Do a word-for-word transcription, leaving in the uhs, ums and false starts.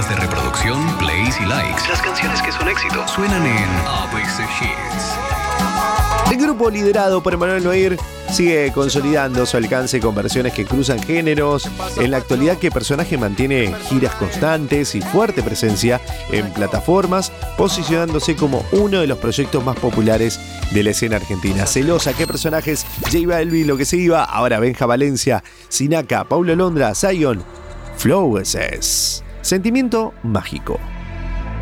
listas de reproducción, plays y likes. Las canciones que son éxito suenan en A B C Hits. El grupo liderado por Emmanuel Noir sigue consolidando su alcance con versiones que cruzan géneros. En la actualidad, ¿qué personaje mantiene giras constantes y fuerte presencia en plataformas, posicionándose como uno de los proyectos más populares de la escena argentina? Celosa, ¿qué personajes? J Balvin, Lo que se iba, ahora Benja Valencia, Sinaka, Paulo Londra, Zion, Flowers. Sentimiento mágico.